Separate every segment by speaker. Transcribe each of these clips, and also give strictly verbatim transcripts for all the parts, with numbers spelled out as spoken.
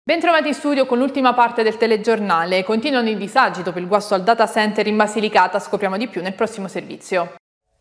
Speaker 1: Bentrovati in studio con l'ultima parte del telegiornale. Continuano i disagi dopo il guasto al data center in Basilicata, scopriamo di più nel prossimo servizio.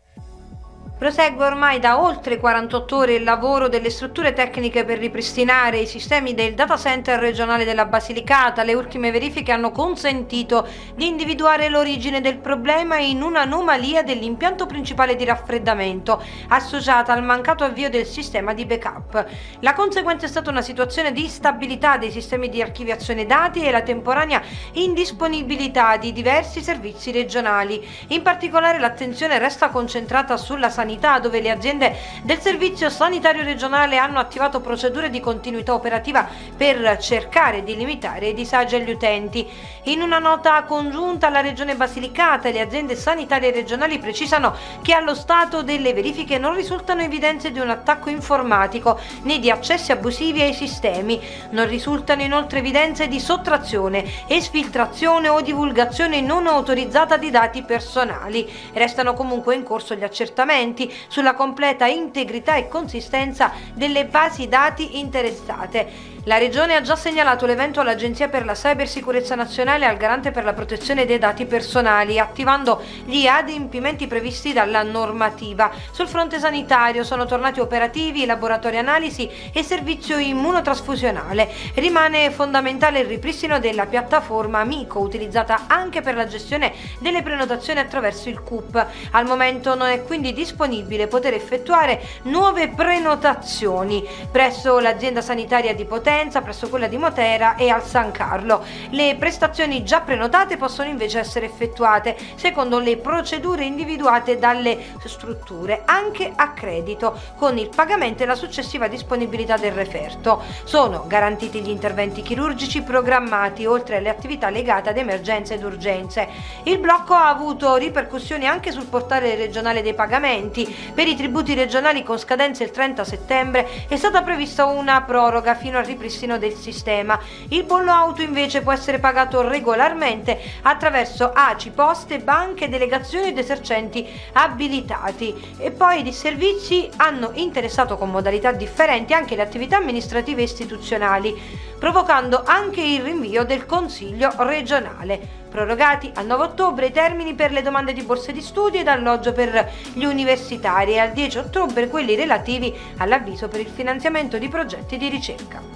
Speaker 2: Prosegue ormai da oltre quarantotto ore il lavoro delle strutture tecniche per ripristinare i sistemi del data center regionale della Basilicata. Le ultime verifiche hanno consentito di individuare l'origine del problema in un'anomalia dell'impianto principale di raffreddamento associata al mancato avvio del sistema di backup. La conseguenza è stata una situazione di instabilità dei sistemi di archiviazione dati e la temporanea indisponibilità di diversi servizi regionali. In particolare l'attenzione resta concentrata sulla sanità, dove le aziende del Servizio Sanitario Regionale hanno attivato procedure di continuità operativa per cercare di limitare i disagi agli utenti. In una nota congiunta alla Regione Basilicata e le aziende sanitarie regionali precisano che allo stato delle verifiche non risultano evidenze di un attacco informatico né di accessi abusivi ai sistemi. Non risultano inoltre evidenze di sottrazione, esfiltrazione o divulgazione non autorizzata di dati personali. Restano comunque in corso gli accertamenti sulla completa integrità e consistenza delle basi dati interessate. La Regione ha già segnalato l'evento all'Agenzia per la Cybersicurezza Nazionale e al Garante per la protezione dei dati personali, attivando gli adempimenti previsti dalla normativa. Sul fronte sanitario sono tornati operativi i laboratori analisi e servizio immunotrasfusionale. Rimane fondamentale il ripristino della piattaforma Amico, utilizzata anche per la gestione delle prenotazioni attraverso il C U P. Al momento non è quindi disponibile poter effettuare nuove prenotazioni presso l'azienda sanitaria di Potenza, presso quella di Matera e al San Carlo. Le prestazioni già prenotate possono invece essere effettuate secondo le procedure individuate dalle strutture, anche a credito, con il pagamento e la successiva disponibilità del referto. Sono garantiti gli interventi chirurgici programmati, oltre alle attività legate ad emergenze ed urgenze. Il blocco ha avuto ripercussioni anche sul portale regionale dei pagamenti. Per i tributi regionali con scadenza il trenta settembre è stata prevista una proroga fino al ripristino del sistema. Il bollo auto invece può essere pagato regolarmente attraverso A C I, poste, banche, delegazioni ed esercenti abilitati. E poi i disservizi hanno interessato con modalità differenti anche le attività amministrative e istituzionali, provocando anche il rinvio del Consiglio regionale. Prorogati al nove ottobre i termini per le domande di borse di studio ed alloggio per gli universitari e al dieci ottobre quelli relativi all'avviso per il finanziamento di progetti di ricerca.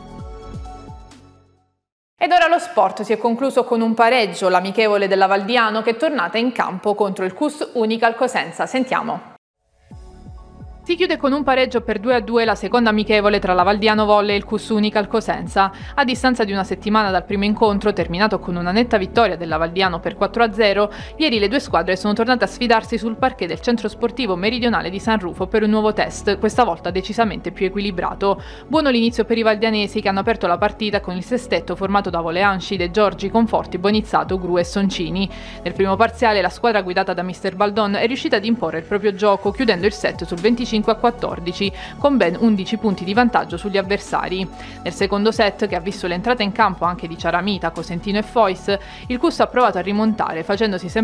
Speaker 1: Ed ora lo sport si è concluso con un pareggio, l'amichevole della Valdiano che è tornata in campo contro il C U S Unical Cosenza. Sentiamo. Si chiude con un pareggio per due a due la seconda amichevole tra la Valdiano Volley e il C U S Unical Cosenza. A distanza di una settimana dal primo incontro, terminato con una netta vittoria della Valdiano per quattro a zero, ieri le due squadre sono tornate a sfidarsi sul parquet del centro sportivo meridionale di San Rufo per un nuovo test, questa volta decisamente più equilibrato. Buono l'inizio per i valdianesi che hanno aperto la partita con il sestetto formato da Voleanci, De Giorgi, Conforti, Bonizzato, Gru e Soncini. Nel primo parziale la squadra guidata da mister Baldon è riuscita ad imporre il proprio gioco, chiudendo il set sul venticinque a quattordici, con ben undici punti di vantaggio sugli avversari. Nel secondo set, che ha visto l'entrata in campo anche di Ciaramita, Cosentino e Fois, il C U S ha provato a rimontare, facendosi sempre